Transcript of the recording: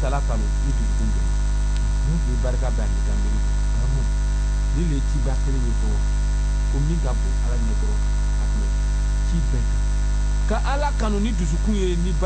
tala kanu ni dusukun bɛɛ ni barika bɛ ani ka miiri ni le ci ba kelen ye fɔlɔ ko min ka bon ala ɲɛkɔrɔ a tɛmɛ ci bɛɛ kan ka ala kanu ni dusukun ye ni